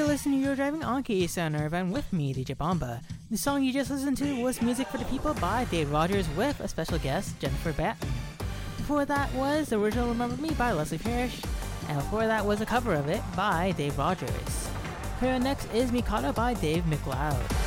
you're listening to You're Driving on KSN Irvine with me, DJ Bomba. The song you just listened to was Music for the People by Dave Rogers with a special guest, Jennifer Batten. Before that was the original Remember Me by Leslie Parrish, and before that was a cover of it by Dave Rogers. Here next is Mikado by Dave McLeod.